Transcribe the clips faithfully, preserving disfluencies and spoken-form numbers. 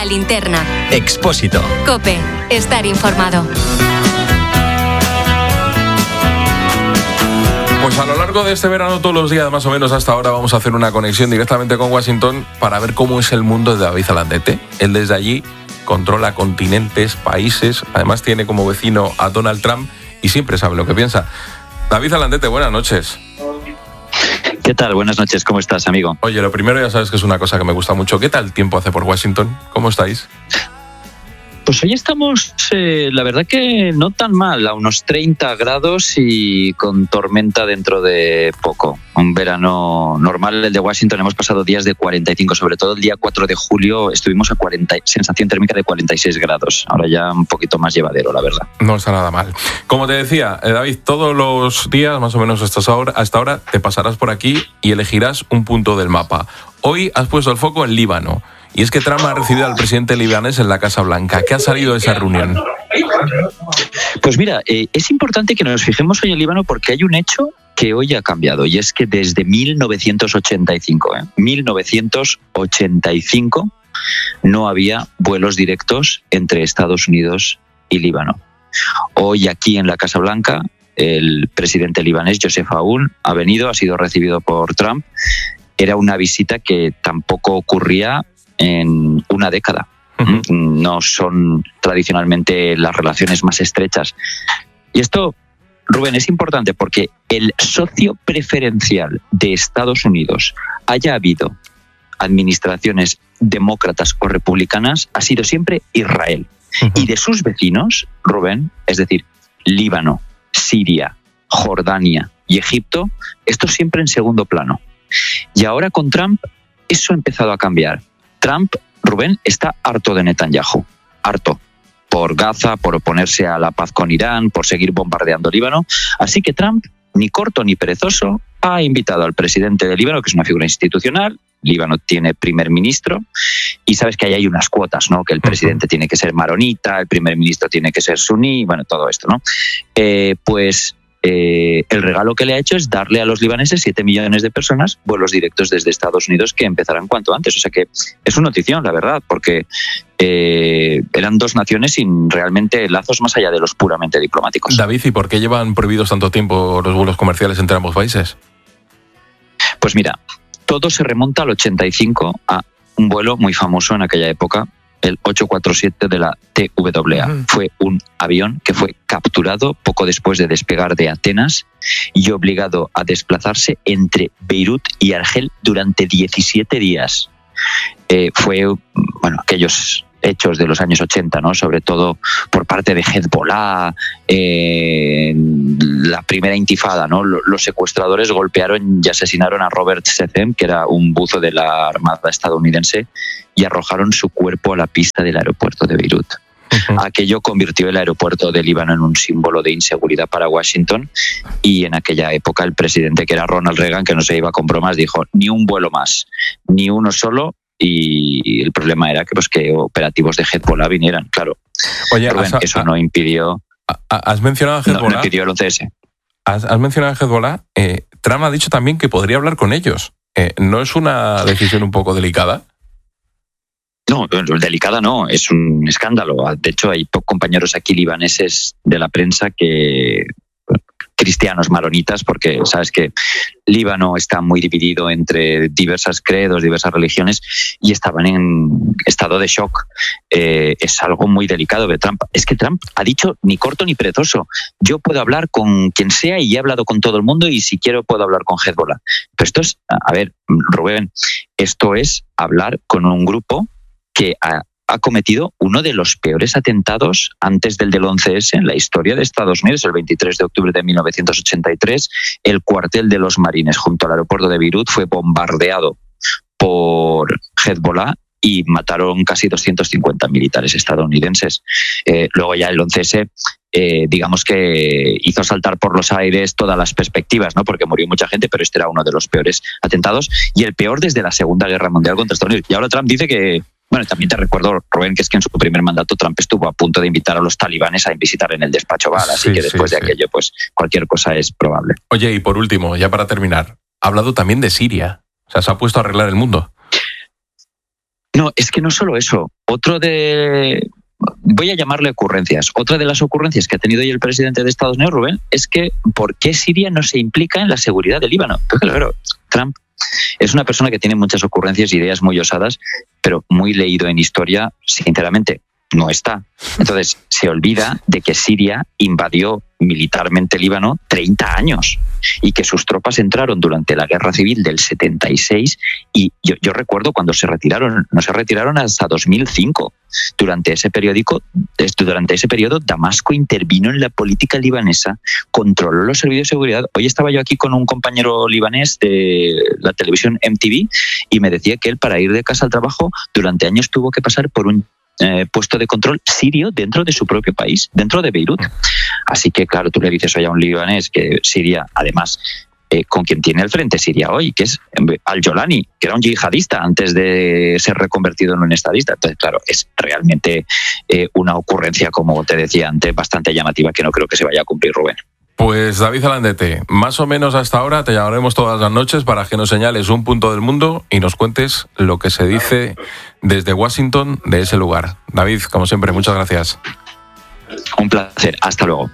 linterna. Expósito. COPE. Estar informado. Pues a lo largo de este verano, todos los días más o menos hasta ahora, vamos a hacer una conexión directamente con Washington para ver cómo es el mundo de David Alandete. Él desde allí controla continentes, países, además tiene como vecino a Donald Trump y siempre sabe lo que piensa. David Alandete, buenas noches. ¿Qué tal? Buenas noches, ¿cómo estás, amigo? Oye, lo primero ya sabes que es una cosa que me gusta mucho. ¿Qué tal el tiempo hace por Washington? ¿Cómo estáis? Pues hoy estamos, eh, la verdad que no tan mal, a unos treinta grados y con tormenta dentro de poco. Un verano normal, el de Washington, hemos pasado días de cuarenta y cinco, sobre todo el día cuatro de julio estuvimos a cuarenta, sensación térmica de cuarenta y seis grados. Ahora ya un poquito más llevadero, la verdad. No está nada mal. Como te decía, eh, David, todos los días, más o menos hasta ahora, hasta ahora, te pasarás por aquí y elegirás un punto del mapa. Hoy has puesto el foco en Líbano. Y es que Trump ha recibido al presidente libanés en la Casa Blanca. ¿Qué ha salido de esa reunión? Pues mira, eh, es importante que nos fijemos hoy en Líbano porque hay un hecho que hoy ha cambiado y es que desde mil novecientos ochenta y cinco, ¿eh? mil novecientos ochenta y cinco no había vuelos directos entre Estados Unidos y Líbano. Hoy aquí en la Casa Blanca el presidente libanés, Joseph Aoun, ha venido, ha sido recibido por Trump. Era una visita que tampoco ocurría en una década. Uh-huh. No son tradicionalmente las relaciones más estrechas. Y esto, Rubén, es importante porque el socio preferencial de Estados Unidos, haya habido administraciones demócratas o republicanas, ha sido siempre Israel. Uh-huh. Y de sus vecinos, Rubén, es decir, Líbano, Siria, Jordania y Egipto, esto siempre en segundo plano. Y ahora con Trump eso ha empezado a cambiar. Trump, Rubén, está harto de Netanyahu, harto, por Gaza, por oponerse a la paz con Irán, por seguir bombardeando Líbano. Así que Trump, ni corto ni perezoso, ha invitado al presidente de Líbano, que es una figura institucional. Líbano tiene primer ministro y sabes que ahí hay unas cuotas, ¿no? Que el presidente tiene que ser maronita, el primer ministro tiene que ser suní, bueno, todo esto, ¿no? Eh, pues... Eh, el regalo que le ha hecho es darle a los libaneses siete millones de personas vuelos directos desde Estados Unidos que empezarán cuanto antes. O sea que es una notición, la verdad, porque eh, eran dos naciones sin realmente lazos más allá de los puramente diplomáticos. David, ¿y por qué llevan prohibidos tanto tiempo los vuelos comerciales entre ambos países? Pues mira, todo se remonta al ochenta y cinco, a un vuelo muy famoso en aquella época, el ochocientos cuarenta y siete de la T W A. Uh-huh. Fue un avión que fue capturado poco después de despegar de Atenas y obligado a desplazarse entre Beirut y Argel durante diecisiete días. Eh, fue, bueno, aquellos hechos de los años ochenta, ¿no? Sobre todo por parte de Hezbollah, eh, la primera intifada, ¿no? Los secuestradores golpearon y asesinaron a Robert Sethem, que era un buzo de la Armada estadounidense, y arrojaron su cuerpo a la pista del aeropuerto de Beirut. Uh-huh. Aquello convirtió el aeropuerto de Líbano en un símbolo de inseguridad para Washington y en aquella época el presidente, que era Ronald Reagan, que no se iba con bromas, dijo ni un vuelo más, ni uno solo. Y el problema era que, pues, que operativos de Hezbollah vinieran, claro. Oye, Rubén, has, eso no impidió... ¿Has mencionado a Hezbollah? No, no impidió el once ese. Has, has mencionado a Hezbollah. Eh, Trump ha dicho también que podría hablar con ellos. Eh, ¿No es una decisión un poco delicada? No, delicada no, es un escándalo. De hecho, hay compañeros aquí libaneses de la prensa que... cristianos maronitas, porque sabes que Líbano está muy dividido entre diversas credos, diversas religiones, y estaban en estado de shock. Eh, es algo muy delicado de Trump. Es que Trump ha dicho ni corto ni perezoso. Yo puedo hablar con quien sea y he hablado con todo el mundo y si quiero puedo hablar con Hezbollah. Pero esto es, a ver, Rubén, esto es hablar con un grupo que ha ha cometido uno de los peores atentados antes del del once ese en la historia de Estados Unidos. El veintitrés de octubre de mil novecientos ochenta y tres, el cuartel de los Marines junto al aeropuerto de Beirut fue bombardeado por Hezbollah y mataron casi doscientos cincuenta militares estadounidenses. Eh, luego ya el once ese, eh, digamos que hizo saltar por los aires todas las perspectivas, ¿no? Porque murió mucha gente, pero este era uno de los peores atentados y el peor desde la Segunda Guerra Mundial contra Estados Unidos. Y ahora Trump dice que... Bueno, también te recuerdo, Rubén, que es que en su primer mandato Trump estuvo a punto de invitar a los talibanes a visitar en el despacho Oval, así sí, que después sí, de aquello, sí. pues cualquier cosa es probable. Oye, y por último, ya para terminar, ha hablado también de Siria. O sea, se ha puesto a arreglar el mundo. No, es que no solo eso. Otro de... Voy a llamarle ocurrencias. Otra de las ocurrencias que ha tenido hoy el presidente de Estados Unidos, Rubén, es que ¿por qué Siria no se implica en la seguridad del Líbano? Porque, claro, Trump es una persona que tiene muchas ocurrencias, ideas muy osadas, pero muy leído en historia, sinceramente, no está. Entonces, se olvida de que Siria invadió militarmente Líbano treinta años y que sus tropas entraron durante la guerra civil del setenta y seis y yo, yo recuerdo cuando se retiraron, no se retiraron hasta dos mil cinco. Durante ese periódico, durante ese periodo, Damasco intervino en la política libanesa, controló los servicios de seguridad. Hoy estaba yo aquí con un compañero libanés de la televisión M T V y me decía que él, para ir de casa al trabajo, durante años tuvo que pasar por un Eh, puesto de control sirio dentro de su propio país, dentro de Beirut. Así que, claro, tú le dices hoy a un libanés que Siria, además, eh, con quien tiene el frente Siria hoy, que es al-Jolani, que era un yihadista antes de ser reconvertido en un estadista. Entonces, claro, es realmente eh, una ocurrencia, como te decía antes, bastante llamativa, que no creo que se vaya a cumplir, Rubén. Pues David Alandete, más o menos hasta ahora te llamaremos todas las noches para que nos señales un punto del mundo y nos cuentes lo que se dice desde Washington de ese lugar. David, como siempre, muchas gracias. Un placer, hasta luego.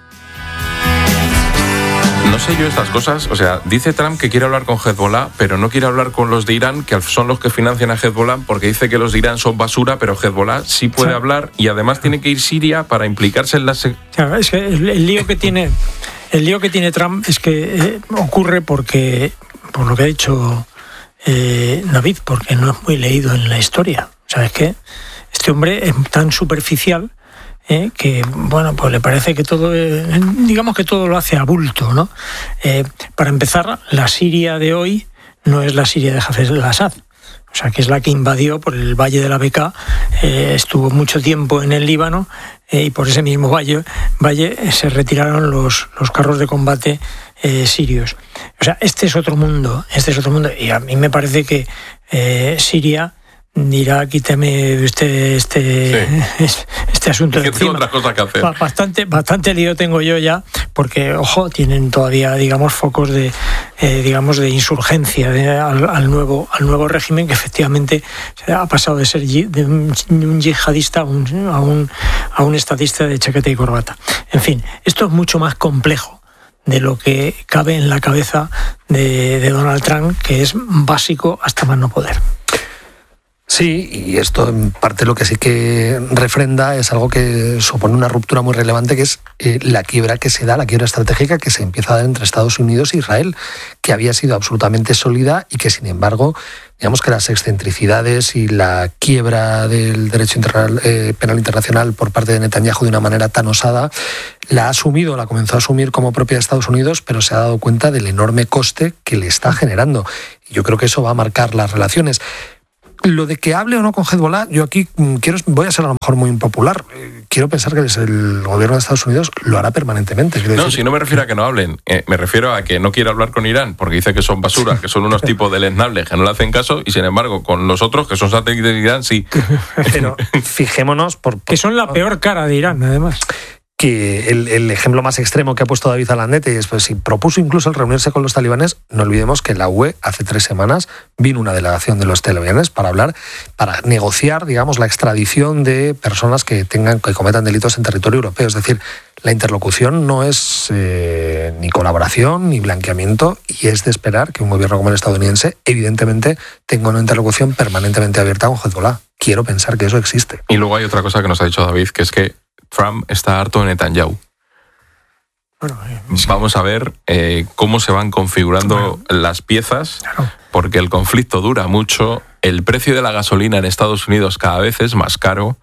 No sé yo estas cosas, o sea, dice Trump que quiere hablar con Hezbollah, pero no quiere hablar con los de Irán, que son los que financian a Hezbollah, porque dice que los de Irán son basura, pero Hezbollah sí puede sí. hablar y además tiene que ir Siria para implicarse en la... Se- claro, es que el, el lío que tiene... El lío que tiene Trump es que eh, ocurre porque, por lo que ha dicho eh, David, porque no es muy leído en la historia. O sea, es que este hombre es tan superficial eh, que, bueno, pues le parece que todo, eh, digamos que todo lo hace a bulto, ¿no? Eh, para empezar, la Siria de hoy no es la Siria de Hafez al-Assad. O sea, que es la que invadió por el Valle de la Bekaa, eh, estuvo mucho tiempo en el Líbano eh, y por ese mismo valle, valle eh, se retiraron los, los carros de combate eh, sirios. O sea, este es otro mundo, este es otro mundo. Y a mí me parece que eh, Siria dirá, quítame este este, sí. este asunto de encima. Otra cosa que hacer. Bastante, bastante lío tengo yo ya, porque, ojo, tienen todavía, digamos, focos de, eh, digamos, de insurgencia de, al, al nuevo al nuevo régimen, que efectivamente ha pasado de ser de un, un yihadista a un, a un a un estadista de chaqueta y corbata. En fin, esto es mucho más complejo de lo que cabe en la cabeza de, de Donald Trump, que es básico hasta más no poder. Sí, y esto en parte lo que sí que refrenda es algo que supone una ruptura muy relevante, que es eh, la quiebra que se da, la quiebra estratégica que se empieza a dar entre Estados Unidos e Israel, que había sido absolutamente sólida y que, sin embargo, digamos que las excentricidades y la quiebra del derecho interna- eh, penal internacional por parte de Netanyahu de una manera tan osada, la ha asumido, la comenzó a asumir como propia de Estados Unidos, pero se ha dado cuenta del enorme coste que le está generando. Y yo creo que eso va a marcar las relaciones. Lo de que hable o no con Hezbollah, yo aquí quiero, voy a ser a lo mejor muy impopular. Quiero pensar que el gobierno de Estados Unidos lo hará permanentemente. No, decir... si no me refiero a que no hablen, eh, me refiero a que no quiere hablar con Irán, porque dice que son basura, que son unos tipos deleznables, que no le hacen caso, y sin embargo, con los otros, que son satélites de Irán, sí. Pero fijémonos... por, por... Que son la peor cara de Irán, además. Que el, el ejemplo más extremo que ha puesto David Alandete es, pues, si propuso incluso el reunirse con los talibanes, no olvidemos que en la U E hace tres semanas vino una delegación de los talibanes para hablar, para negociar, digamos, la extradición de personas que tengan, que cometan delitos en territorio europeo. Es decir, la interlocución no es eh, ni colaboración ni blanqueamiento, y es de esperar que un gobierno como el estadounidense, evidentemente, tenga una interlocución permanentemente abierta con Hezbollah. Quiero pensar que eso existe. Y luego hay otra cosa que nos ha dicho David, que es que Trump está harto de Netanyahu. Bueno, eh, Vamos a ver eh, cómo se van configurando bueno, las piezas, claro. Porque el conflicto dura mucho, el precio de la gasolina en Estados Unidos cada vez es más caro,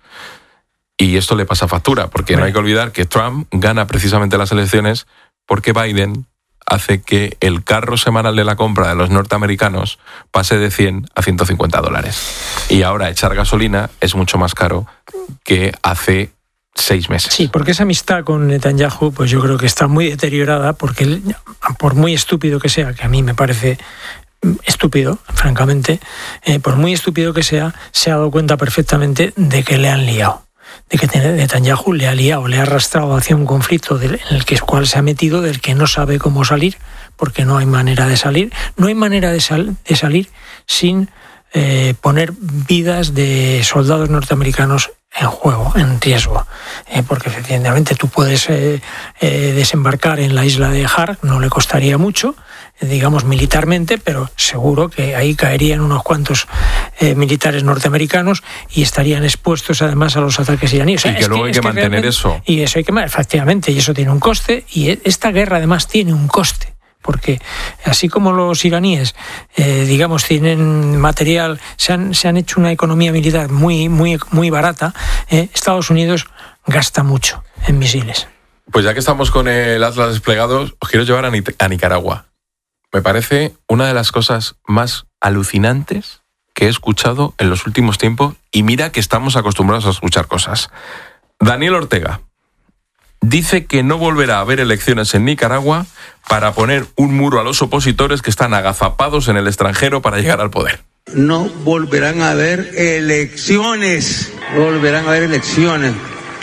y esto le pasa factura, porque bueno. No hay que olvidar que Trump gana precisamente las elecciones porque Biden hace que el carro semanal de la compra de los norteamericanos pase de cien a ciento cincuenta dólares. Y ahora echar gasolina es mucho más caro que hace seis meses. Sí, porque esa amistad con Netanyahu, pues yo creo que está muy deteriorada, porque él, por muy estúpido que sea, que a mí me parece estúpido, francamente, eh, por muy estúpido que sea, se ha dado cuenta perfectamente de que le han liado, de que Netanyahu le ha liado, le ha arrastrado hacia un conflicto en el que, cual se ha metido, del que no sabe cómo salir, porque no hay manera de salir, no hay manera de, sal, de salir sin eh, poner vidas de soldados norteamericanos en juego, en riesgo, eh, porque efectivamente tú puedes eh, eh, desembarcar en la isla de Harg, no le costaría mucho, eh, digamos militarmente, pero seguro que ahí caerían unos cuantos eh, militares norteamericanos y estarían expuestos además a los ataques iraníes. O sea, y que luego que, hay que, que mantener eso. Y eso hay que efectivamente, y eso tiene un coste, y esta guerra además tiene un coste. Porque así como los iraníes, eh, digamos, tienen material, se han, se han hecho una economía militar muy, muy, muy barata, eh, Estados Unidos gasta mucho en misiles. Pues ya que estamos con el Atlas desplegado, os quiero llevar a, a Nicaragua. Me parece una de las cosas más alucinantes que he escuchado en los últimos tiempos, y mira que estamos acostumbrados a escuchar cosas. Daniel Ortega dice que no volverá a haber elecciones en Nicaragua para poner un muro a los opositores que están agazapados en el extranjero para llegar al poder. No volverán a haber elecciones, no volverán a haber elecciones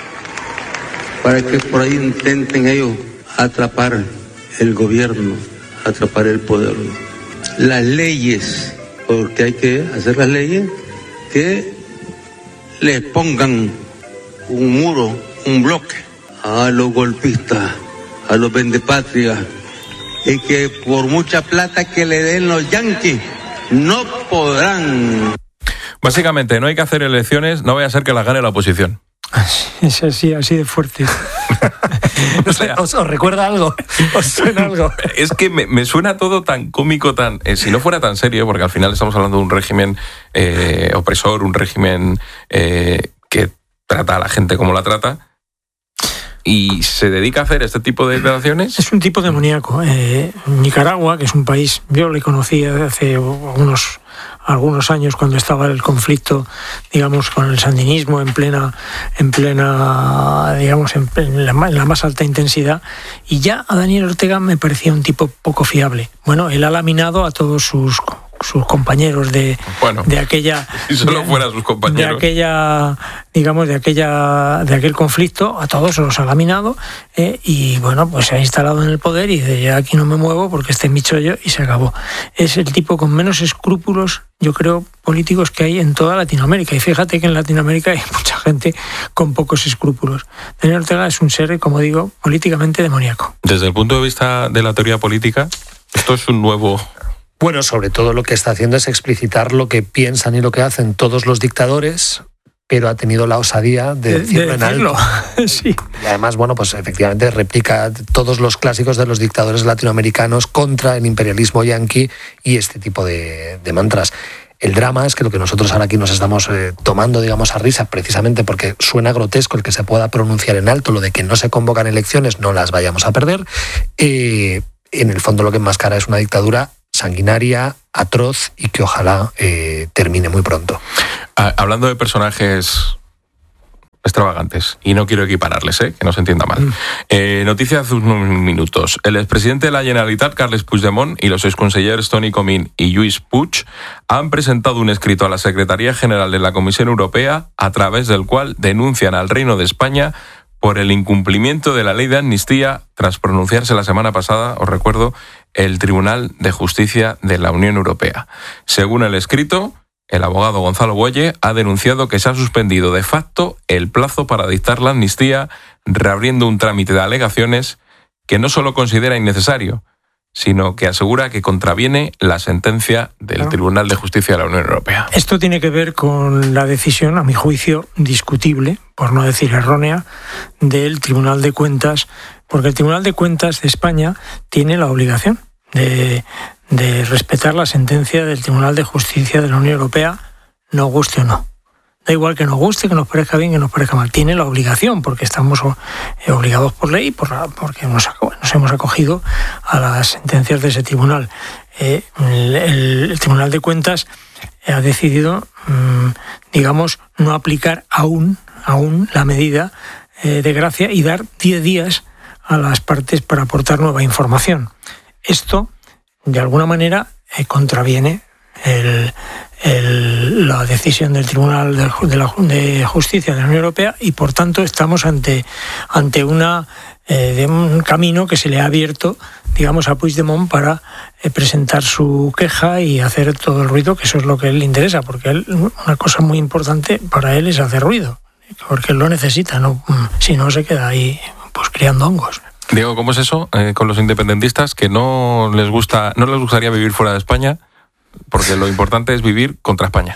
para que por ahí intenten ellos atrapar el gobierno, atrapar el poder. Las leyes, porque hay que hacer las leyes que les pongan un muro, un bloque a los golpistas, a los vendepatrias, y que por mucha plata que le den los yanquis, no podrán. Básicamente, no hay que hacer elecciones, no vaya a ser que las gane la oposición. Es así, así de fuerte. O sea, ¿Os, ¿Os recuerda algo? ¿Os suena algo? Es que me, me suena todo tan cómico, tan eh, si no fuera tan serio, porque al final estamos hablando de un régimen eh, opresor, un régimen eh, que trata a la gente como la trata, y se dedica a hacer este tipo de declaraciones. Es un tipo demoníaco. Eh, Nicaragua, que es un país, yo le conocí hace unos algunos años cuando estaba el conflicto, digamos, con el sandinismo en plena, en plena, digamos, en, en, la, en la más alta intensidad, y ya a Daniel Ortega me parecía un tipo poco fiable. Bueno, él ha laminado a todos sus sus compañeros de, bueno, de aquella si solo de, fueran sus compañeros de aquella digamos de aquella de aquel conflicto, a todos los ha laminado, eh, y bueno, pues se ha instalado en el poder y de ya aquí no me muevo porque este mi chollo, y se acabó. Es el tipo con menos escrúpulos, yo creo, políticos que hay en toda Latinoamérica, y fíjate que en Latinoamérica hay mucha gente con pocos escrúpulos. Daniel Ortega es un ser, como digo, políticamente demoníaco. Desde el punto de vista de la teoría política, esto es un nuevo... Bueno, sobre todo lo que está haciendo es explicitar lo que piensan y lo que hacen todos los dictadores, pero ha tenido la osadía de, de decirlo de en alto. Sí. Y además, bueno, pues efectivamente replica todos los clásicos de los dictadores latinoamericanos contra el imperialismo yanqui y este tipo de, de mantras. El drama es que lo que nosotros ahora aquí nos estamos eh, tomando, digamos, a risa, precisamente porque suena grotesco el que se pueda pronunciar en alto lo de que no se convocan elecciones, no las vayamos a perder. Eh, en el fondo lo que enmascara es una dictadura sanguinaria, atroz, y que ojalá eh, termine muy pronto. Hablando de personajes extravagantes, y no quiero equipararles, ¿eh? Que no se entienda mal. Mm. Eh, noticia hace unos minutos. El expresidente de la Generalitat, Carles Puigdemont, y los exconsellers Toni Comín y Lluís Puig han presentado un escrito a la Secretaría General de la Comisión Europea a través del cual denuncian al Reino de España por el incumplimiento de la ley de amnistía tras pronunciarse la semana pasada, os recuerdo, el Tribunal de Justicia de la Unión Europea. Según el escrito, el abogado Gonzalo Boye ha denunciado que se ha suspendido de facto el plazo para dictar la amnistía, reabriendo un trámite de alegaciones que no solo considera innecesario, sino que asegura que contraviene la sentencia del claro. Tribunal de Justicia de la Unión Europea. Esto tiene que ver con la decisión, a mi juicio, discutible, por no decir errónea, del Tribunal de Cuentas, porque el Tribunal de Cuentas de España tiene la obligación de, de respetar la sentencia del Tribunal de Justicia de la Unión Europea, no guste o no. Da igual que nos guste, que nos parezca bien, que nos parezca mal. Tiene la obligación, porque estamos obligados por ley, por la, porque nos, nos hemos acogido a las sentencias de ese tribunal. Eh, el, el Tribunal de Cuentas ha decidido, mmm, digamos, no aplicar aún, aún la medida eh, de gracia y dar diez días a las partes para aportar nueva información. Esto, de alguna manera, eh, contraviene el... El, la decisión del Tribunal de, de, la, de Justicia de la Unión Europea, y por tanto estamos ante, ante una, eh, de un camino que se le ha abierto digamos, a Puigdemont para eh, presentar su queja y hacer todo el ruido, que eso es lo que a él le interesa, porque él, una cosa muy importante para él es hacer ruido, porque él lo necesita, no, si no se queda ahí pues criando hongos. Diego, ¿cómo es eso eh, con los independentistas que no les gusta, no les gustaría vivir fuera de España? Porque lo importante es vivir contra España.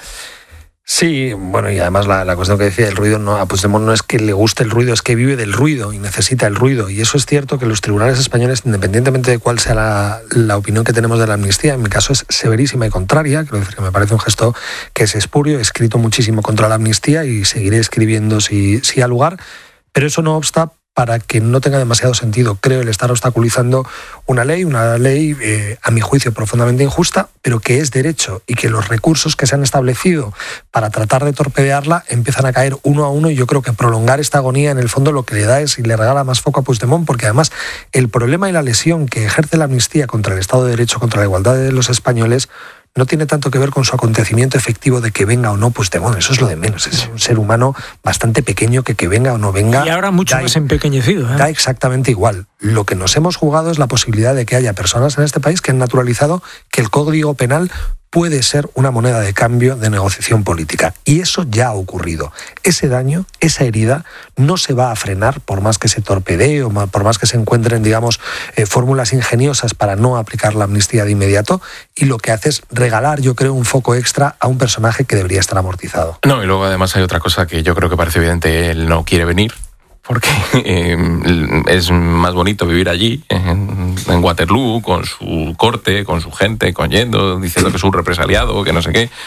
Sí, bueno, y además la, la cuestión que decía del ruido, no, a Puigdemont no es que le guste el ruido, es que vive del ruido y necesita el ruido. Y eso es cierto que los tribunales españoles, independientemente de cuál sea la, la opinión que tenemos de la amnistía, en mi caso es severísima y contraria, quiero decir que me parece un gesto que es espurio, he escrito muchísimo contra la amnistía y seguiré escribiendo si, si ha lugar, pero eso no obsta para que no tenga demasiado sentido, creo, el estar obstaculizando una ley, una ley eh, a mi juicio profundamente injusta, pero que es derecho y que los recursos que se han establecido para tratar de torpedearla empiezan a caer uno a uno y yo creo que prolongar esta agonía en el fondo lo que le da es y le regala más foco a Puigdemont, porque además el problema y la lesión que ejerce la amnistía contra el Estado de Derecho, contra la igualdad de los españoles, no tiene tanto que ver con su acontecimiento efectivo de que venga o no Puigdemont, eso es lo de menos, es un ser humano bastante pequeño que que venga o no venga. Y ahora mucho da, más empequeñecido. ¿eh? Da exactamente igual. Lo que nos hemos jugado es la posibilidad de que haya personas en este país que han naturalizado que el Código Penal puede ser una moneda de cambio de negociación política. Y eso ya ha ocurrido. Ese daño, esa herida, no se va a frenar por más que se torpedee o por más que se encuentren, digamos, eh, fórmulas ingeniosas para no aplicar la amnistía de inmediato. Y lo que hace es regalar, yo creo, un foco extra a un personaje que debería estar amortizado. No, y luego además hay otra cosa que yo creo que parece evidente, él no quiere venir. Porque eh, es más bonito vivir allí, en, en Waterloo, con su corte, con su gente, con yendo, diciendo que es un represaliado, que no sé qué.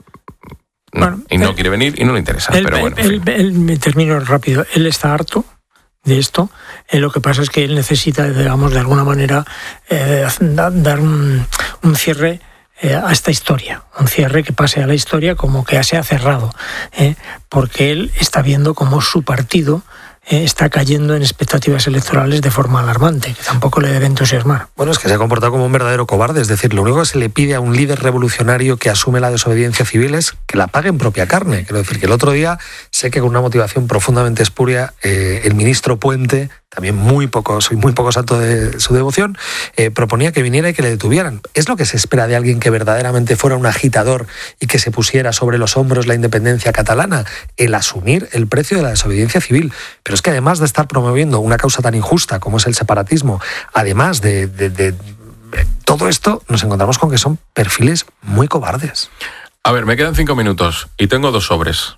No, bueno, y no él, quiere venir y no le interesa. Él, pero bueno, él, él, me termino rápido. Él está harto de esto. Eh, lo que pasa es que él necesita, digamos, de alguna manera eh, dar un, un cierre eh, a esta historia, un cierre que pase a la historia como que se ha cerrado, eh, porque él está viendo cómo su partido Eh, está cayendo en expectativas electorales de forma alarmante, que tampoco le debe entusiasmar. Bueno, es que se ha comportado como un verdadero cobarde, es decir, lo único que se le pide a un líder revolucionario que asume la desobediencia civil es que la pague en propia carne. Quiero decir que el otro día, sé que con una motivación profundamente espuria, eh, el ministro Puente, también muy poco, soy muy poco santo de su devoción, eh, proponía que viniera y que le detuvieran. Es lo que se espera de alguien que verdaderamente fuera un agitador y que se pusiera sobre los hombros la independencia catalana, el asumir el precio de la desobediencia civil. Pero es que además de estar promoviendo una causa tan injusta como es el separatismo, además de, de, de, de todo esto, nos encontramos con que son perfiles muy cobardes. A ver, me quedan cinco minutos y tengo dos sobres.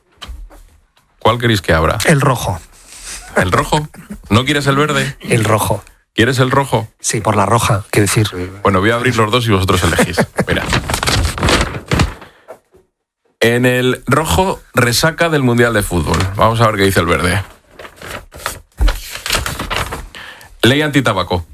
¿Cuál queréis que abra? El rojo. ¿El rojo? ¿No quieres el verde? El rojo. ¿Quieres el rojo? Sí, por la roja, quiero decir. Bueno, voy a abrir los dos y vosotros elegís. Mira. En el rojo, resaca del Mundial de Fútbol. Vamos a ver qué dice el verde. Ley antitabaco.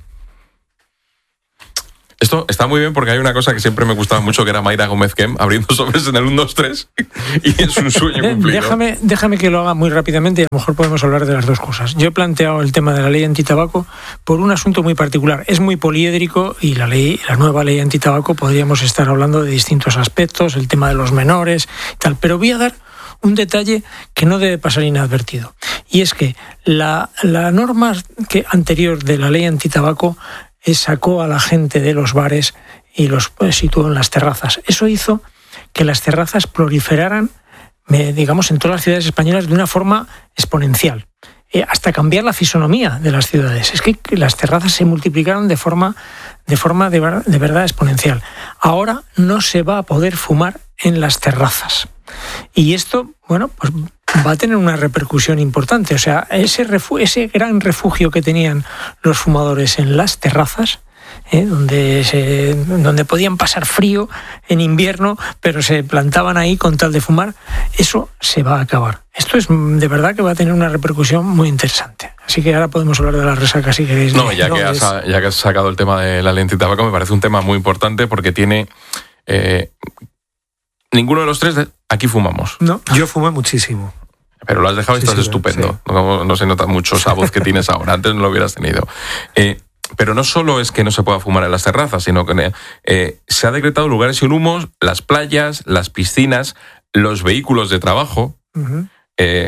Esto está muy bien porque hay una cosa que siempre me gustaba mucho, que era Mayra Gómez Kem abriendo sobres en el uno, dos, tres, y es un sueño cumplido. Déjame, déjame que lo haga muy rápidamente y a lo mejor podemos hablar de las dos cosas. Yo he planteado el tema de la ley antitabaco por un asunto muy particular. Es muy poliédrico y la ley, la nueva ley antitabaco podríamos estar hablando de distintos aspectos, el tema de los menores y tal, pero voy a dar un detalle que no debe pasar inadvertido. Y es que la, la norma que anterior de la ley antitabaco sacó a la gente de los bares y los situó en las terrazas. Eso hizo que las terrazas proliferaran, digamos, en todas las ciudades españolas de una forma exponencial, eh, hasta cambiar la fisonomía de las ciudades. Es que las terrazas se multiplicaron de forma, de, forma de, de verdad exponencial. Ahora no se va a poder fumar en las terrazas. Y esto, bueno, pues va a tener una repercusión importante. O sea, ese, refu- ese gran refugio que tenían los fumadores en las terrazas, ¿eh? donde, se, donde podían pasar frío en invierno, pero se plantaban ahí con tal de fumar, eso se va a acabar. Esto es de verdad que va a tener una repercusión muy interesante. Así que ahora podemos hablar de la resaca si queréis. No, ya, no, que, es... has, ya que has sacado el tema de la ley antitabaco, me parece un tema muy importante porque tiene... Eh, ninguno de los tres, de, aquí fumamos. No, yo fumé muchísimo. Pero lo has dejado y sí, estás sí, estupendo. Sí. No, no se nota mucho esa voz que tienes ahora. Antes no lo hubieras tenido. Eh, pero no solo es que no se pueda fumar en las terrazas, sino que eh, se ha decretado lugares sin humos, las playas, las piscinas, los vehículos de trabajo. Uh-huh. Eh, o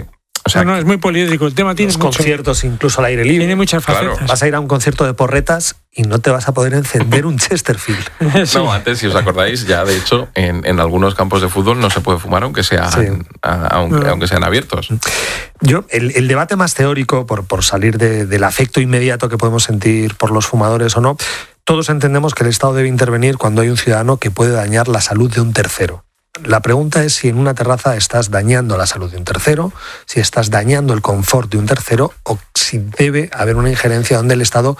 sea, no, no, es muy poliédrico. El tema tiene los mucho, conciertos incluso al aire libre. Tiene muchas facetas. Claro. Vas a ir a un concierto de porretas y no te vas a poder encender un Chesterfield. Sí. No, antes, si os acordáis, ya de hecho, en, en algunos campos de fútbol no se puede fumar aunque, sean, Sí. a, aunque, No. aunque sean abiertos. Yo, el, el debate más teórico, por, por salir de, del afecto inmediato que podemos sentir por los fumadores o no, todos entendemos que el Estado debe intervenir cuando hay un ciudadano que puede dañar la salud de un tercero. La pregunta es si en una terraza estás dañando la salud de un tercero, si estás dañando el confort de un tercero o si debe haber una injerencia donde el Estado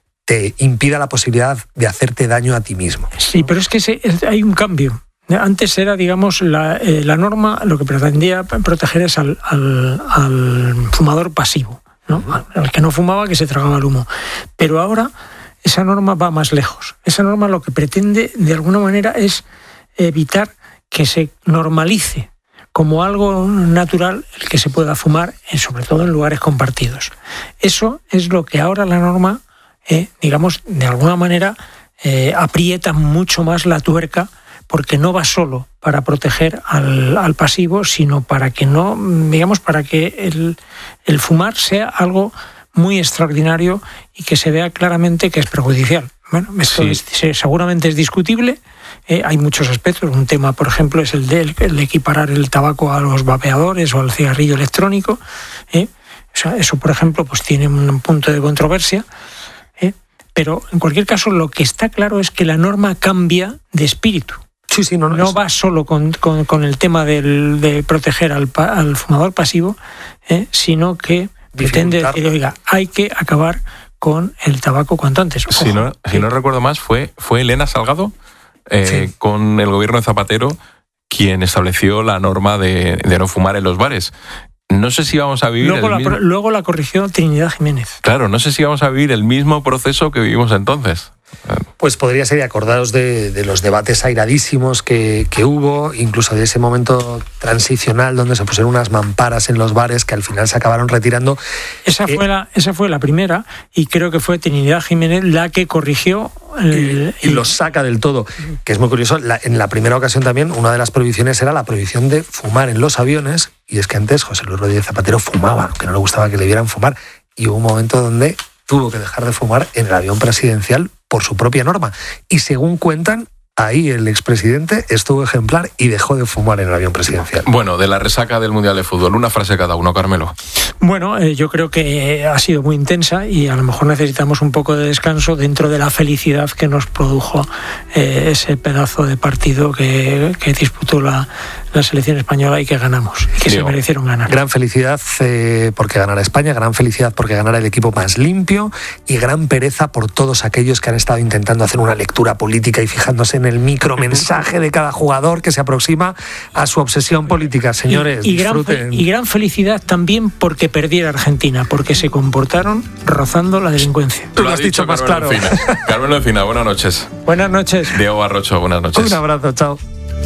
te impida la posibilidad de hacerte daño a ti mismo. Sí, pero es que se, hay un cambio. Antes era, digamos, la, eh, la norma, lo que pretendía proteger es al, al, al fumador pasivo, ¿no? Al que no fumaba, que se tragaba el humo. Pero ahora esa norma va más lejos. Esa norma lo que pretende, de alguna manera, es evitar que se normalice como algo natural el que se pueda fumar, sobre todo en lugares compartidos. Eso es lo que ahora la norma, eh, digamos, de alguna manera eh, aprieta mucho más la tuerca, porque no va solo para proteger al, al pasivo, sino para que no, digamos, para que el, el fumar sea algo muy extraordinario y que se vea claramente que es perjudicial. Bueno, esto Sí. es, seguramente es discutible. Eh, hay muchos aspectos. Un tema, por ejemplo, es el de, el de equiparar el tabaco a los vapeadores o al cigarrillo electrónico. ¿eh? O sea, eso, por ejemplo, pues tiene un punto de controversia. ¿eh? Pero, en cualquier caso, lo que está claro es que la norma cambia de espíritu. Sí, sí, no, no, No es- va solo con, con, con el tema del, de proteger al, pa- al fumador pasivo, ¿eh? sino que pretende Dificultar. decir, oiga, hay que acabar con el tabaco cuanto antes. Ojo, Si no, si que- no recuerdo más, fue, fue Elena Salgado, eh, Sí. con el gobierno de Zapatero, quien estableció la norma de, de no fumar en los bares. No sé si vamos a vivir luego, el la, mismo... luego la corrigió Trinidad Jiménez. Claro, no sé si vamos a vivir el mismo proceso que vivimos entonces. Pues podría ser, y acordaros de, de los debates airadísimos que, que hubo, incluso de ese momento transicional donde se pusieron unas mamparas en los bares que al final se acabaron retirando. Esa, Eh, fue la, esa fue la primera, y creo que fue Trinidad Jiménez la que corrigió el, y los saca del todo, que es muy curioso. La- en la primera ocasión también, una de las prohibiciones era la prohibición de fumar en los aviones, y es que antes José Luis Rodríguez Zapatero fumaba, que no le gustaba que le vieran fumar, y hubo un momento donde tuvo que dejar de fumar en el avión presidencial por su propia norma. Y según cuentan, ahí el expresidente estuvo ejemplar y dejó de fumar en el avión presidencial. Bueno, de la resaca del Mundial de Fútbol, una frase cada uno, Carmelo. Bueno, eh, yo creo que ha sido muy intensa y a lo mejor necesitamos un poco de descanso dentro de la felicidad que nos produjo eh, ese pedazo de partido que, que disputó la, la selección española y que ganamos, y que Diego. se merecieron ganar. Gran felicidad eh, porque ganara España, gran felicidad porque ganara el equipo más limpio y gran pereza por todos aquellos que han estado intentando hacer una lectura política y fijándose en el micromensaje de cada jugador que se aproxima a su obsesión política. Señores, y, y, gran, disfruten. fe- y gran felicidad también porque perdiera Argentina, porque se comportaron rozando la delincuencia. Tú lo has dicho más Carmelo claro. Encina. Carmelo Encina, buenas noches. Buenas noches. Diego Barrocho, buenas noches. Un abrazo, chao.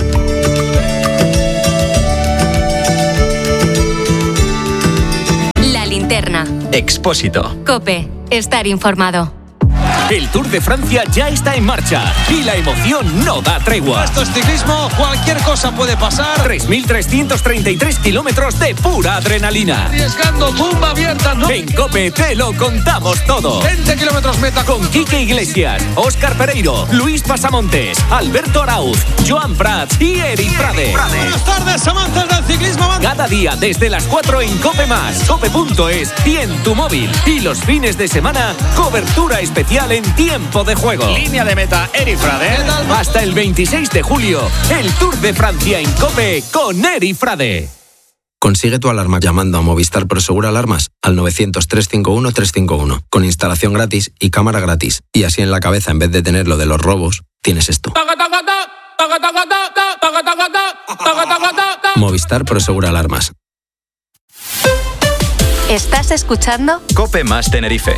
La linterna. Expósito. Cope. Estar informado. El Tour de Francia ya está en marcha y la emoción no da tregua. Esto es ciclismo, cualquier cosa puede pasar. tres mil trescientos treinta y tres kilómetros de pura adrenalina. Arriesgando, tumba abierta, no. En Cope te lo contamos todo. veinte kilómetros meta Con Quique Iglesias, Óscar Pereiro, Luis Pasamontes, Alberto Arauz, Joan Prats y Eric Prade. Buenas tardes, amantes del ciclismo. Cada día desde las cuatro en Cope Más, cope punto es y en tu móvil. Y los fines de semana, cobertura especial en tiempo de juego. Línea de meta, Eric Frade. Hasta el veintiséis de julio, el Tour de Francia en Cope con Eric Frade. Consigue tu alarma llamando a Movistar Prosegur Alarmas al novecientos, trescientos cincuenta y uno, trescientos cincuenta y uno, con instalación gratis y cámara gratis. Y así en la cabeza, en vez de tener lo de los robos, tienes esto. Movistar Prosegur Alarmas. ¿Estás escuchando? Cope Más Tenerife.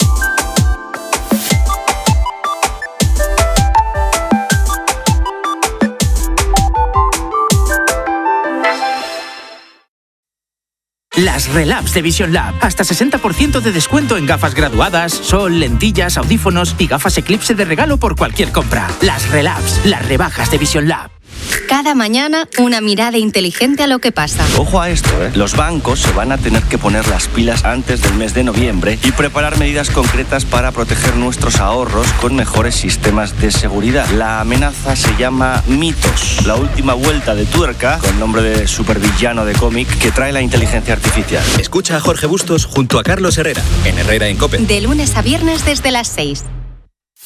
Las Relabs de Vision Lab. Hasta sesenta por ciento de descuento en gafas graduadas, sol, lentillas, audífonos y gafas Eclipse de regalo por cualquier compra. Las Relabs, las rebajas de Vision Lab. Cada mañana, una mirada inteligente a lo que pasa. Ojo a esto, ¿eh? Los bancos se van a tener que poner las pilas antes del mes de noviembre y preparar medidas concretas para proteger nuestros ahorros con mejores sistemas de seguridad. La amenaza se llama Mitos, la última vuelta de tuerca, con nombre de supervillano de cómic, que trae la inteligencia artificial. Escucha a Jorge Bustos junto a Carlos Herrera, en Herrera en COPE. De lunes a viernes desde las seis.